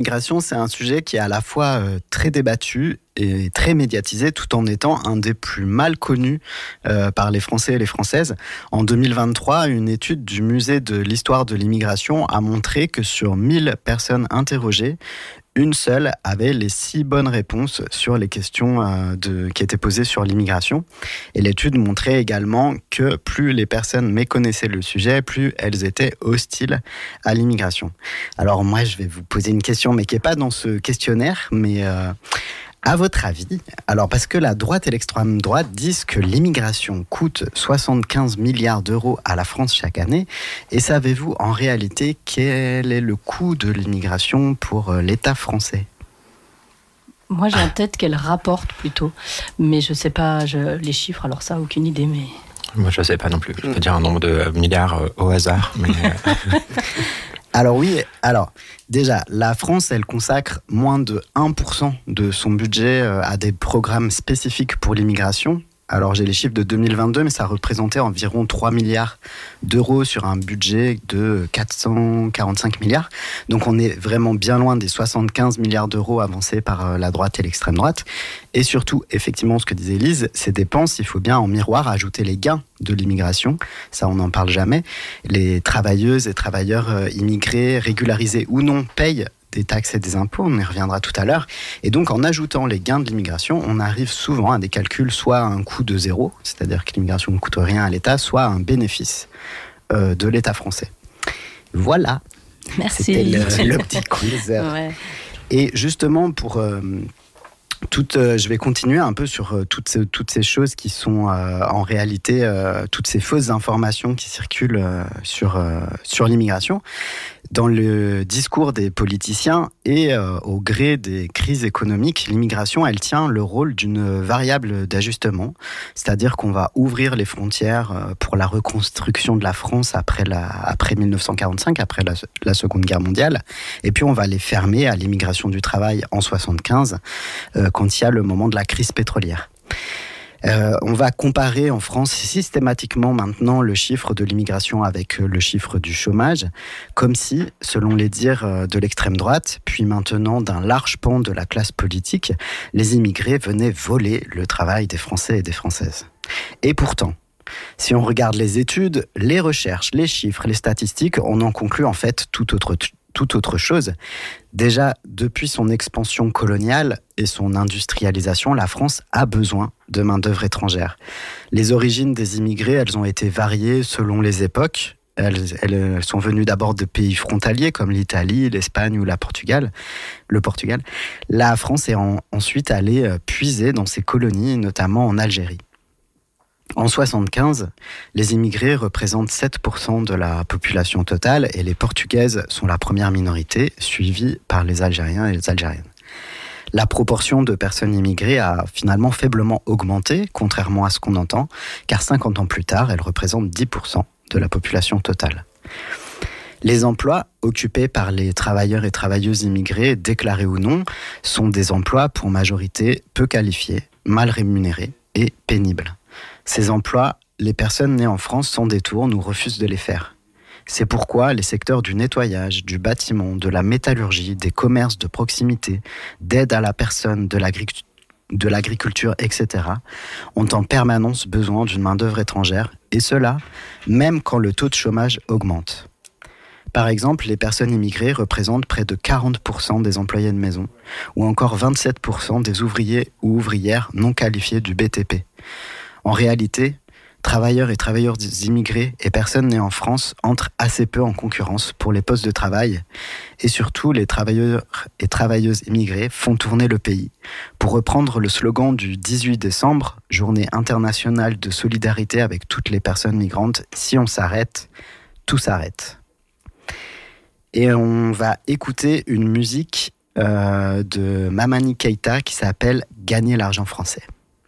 l'immigration, c'est un sujet qui est à la fois très débattu et très médiatisé, tout en étant un des plus mal connus par les Français et les Françaises. En 2023, une étude du Musée de l'Histoire de l'immigration a montré que sur 1000 personnes interrogées, une seule avait les 6 bonnes réponses sur les questions qui étaient posées sur l'immigration. Et l'étude montrait également que plus les personnes méconnaissaient le sujet, plus elles étaient hostiles à l'immigration. Alors moi, je vais vous poser une question, mais qui n'est pas dans ce questionnaire, mais à votre avis, alors parce que la droite et l'extrême droite disent que l'immigration coûte 75 milliards d'euros à la France chaque année, et savez-vous en réalité quel est le coût de l'immigration pour l'État français ? Moi j'ai en tête qu'elle rapporte plutôt, mais je ne sais pas les chiffres, alors ça, aucune idée. Mais... Moi je ne sais pas non plus, je peux dire un nombre de milliards au hasard, mais... Alors oui, déjà, la France, elle consacre moins de 1% de son budget à des programmes spécifiques pour l'immigration. Alors j'ai les chiffres de 2022, mais ça représentait environ 3 milliards d'euros sur un budget de 445 milliards. Donc on est vraiment bien loin des 75 milliards d'euros avancés par la droite et l'extrême droite. Et surtout, effectivement, ce que disait Lise, ces dépenses, il faut bien en miroir ajouter les gains de l'immigration. Ça, on n'en parle jamais. Les travailleuses et travailleurs immigrés, régularisés ou non, payent des taxes et des impôts, on y reviendra tout à l'heure. Et donc, en ajoutant les gains de l'immigration, on arrive souvent à des calculs, soit à un coût de zéro, c'est-à-dire que l'immigration ne coûte rien à l'État, soit à un bénéfice de l'État français. Voilà. Merci. C'était le petit quiz. Ouais. Et justement, je vais continuer un peu sur toutes ces choses qui sont en réalité toutes ces fausses informations qui circulent sur l'immigration. Dans le discours des politiciens et au gré des crises économiques, l'immigration, elle tient le rôle d'une variable d'ajustement, c'est-à-dire qu'on va ouvrir les frontières pour la reconstruction de la France après 1945, après la Seconde Guerre mondiale, et puis on va les fermer à l'immigration du travail en 1975, quand il y a le moment de la crise pétrolière. On va comparer en France systématiquement maintenant le chiffre de l'immigration avec le chiffre du chômage, comme si, selon les dires de l'extrême droite, puis maintenant d'un large pan de la classe politique, les immigrés venaient voler le travail des Français et des Françaises. Et pourtant, si on regarde les études, les recherches, les chiffres, les statistiques, on en conclut en fait tout autre chose. Déjà, depuis son expansion coloniale et son industrialisation, la France a besoin de main-d'œuvre étrangère. Les origines des immigrés, elles ont été variées selon les époques. Elles sont venues d'abord de pays frontaliers comme l'Italie, l'Espagne ou le Portugal. La France est ensuite allée puiser dans ses colonies, notamment en Algérie. En 1975, les immigrés représentent 7% de la population totale et les Portugaises sont la première minorité, suivie par les Algériens et les Algériennes. La proportion de personnes immigrées a finalement faiblement augmenté, contrairement à ce qu'on entend, car 50 ans plus tard, elle représente 10% de la population totale. Les emplois occupés par les travailleurs et travailleuses immigrés, déclarés ou non, sont des emplois pour majorité peu qualifiés, mal rémunérés et pénibles. Ces emplois, les personnes nées en France s'en détournent ou refusent de les faire. C'est pourquoi les secteurs du nettoyage, du bâtiment, de la métallurgie, des commerces de proximité, d'aide à la personne, de l'agriculture, etc., ont en permanence besoin d'une main-d'œuvre étrangère, et cela, même quand le taux de chômage augmente. Par exemple, les personnes immigrées représentent près de 40% des employés de maison, ou encore 27% des ouvriers ou ouvrières non qualifiés du BTP. En réalité, travailleurs et travailleuses immigrés et personnes nées en France entrent assez peu en concurrence pour les postes de travail. Et surtout, les travailleurs et travailleuses immigrés font tourner le pays. Pour reprendre le slogan du 18 décembre, journée internationale de solidarité avec toutes les personnes migrantes, si on s'arrête, tout s'arrête. Et on va écouter une musique de Mamani Keïta qui s'appelle « Gagner l'argent français ».